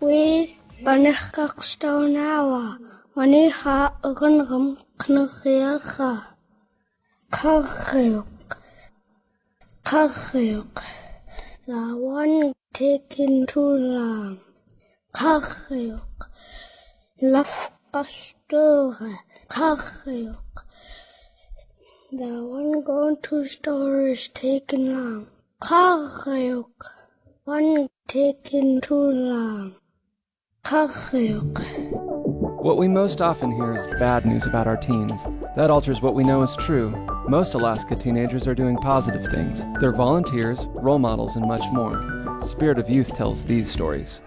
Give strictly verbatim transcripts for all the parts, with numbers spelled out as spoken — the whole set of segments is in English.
We Banekakstonawa, Maniha Ugunrum Knukiaka, Karyuk, Karyuk, the one taking too long, Karyuk, Lafkastura, Karyuk, the one going to store is taking long, Karyuk, one taking too long. What we most often hear is bad news about our teens. That alters what we know is true. Most Alaska teenagers are doing positive things. They're volunteers, role models, and much more. Spirit of Youth tells these stories.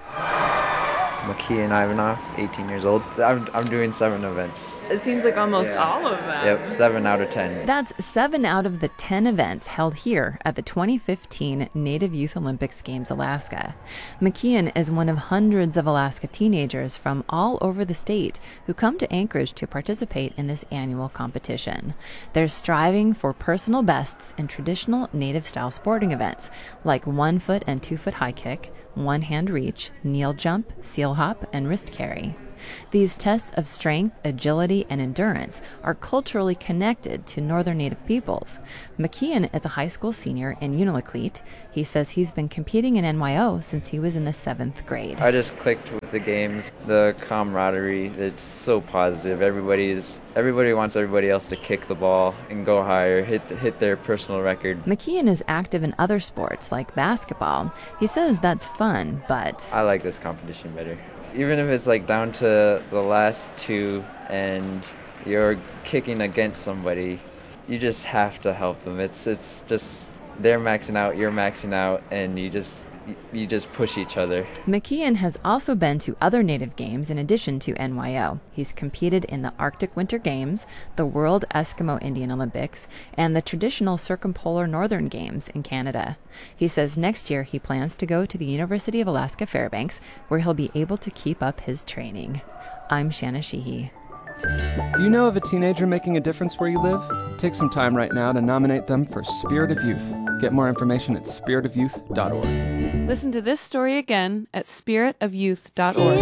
Makian Ivanov, eighteen years old. I'm, I'm doing seven events. It seems like almost yeah. all of them. Yep, seven out of ten. That's seven out of the ten events held here at the twenty fifteen Native Youth Olympics Games Alaska. McKeon is one of hundreds of Alaska teenagers from all over the state who come to Anchorage to participate in this annual competition. They're striving for personal bests in traditional Native-style sporting events like one-foot and two-foot high kick, one-hand reach, kneel jump, seal hop, and wrist carry. These tests of strength, agility, and endurance are culturally connected to Northern Native peoples. McKeon is a high school senior in Unalakleet. He says he's been competing in N Y O since he was in the seventh grade. I just clicked with the games, the camaraderie. It's so positive. Everybody's everybody wants everybody else to kick the ball and go higher, hit hit their personal record. McKeon is active in other sports like basketball. He says that's fun, but I like this competition better. Even if it's like down to the last two and you're kicking against somebody, you just have to help them. It's it's just they're maxing out, you're maxing out, and you just you just push each other. McKeon has also been to other Native games in addition to N Y O. He's competed in the Arctic Winter Games, the World Eskimo Indian Olympics, and the traditional Circumpolar Northern Games in Canada. He says next year he plans to go to the University of Alaska Fairbanks, where he'll be able to keep up his training. I'm Shanna Sheehy. Do you know of a teenager making a difference where you live? Take some time right now to nominate them for Spirit of Youth. Get more information at spirit of youth dot org. Listen to this story again at spirit of youth dot org.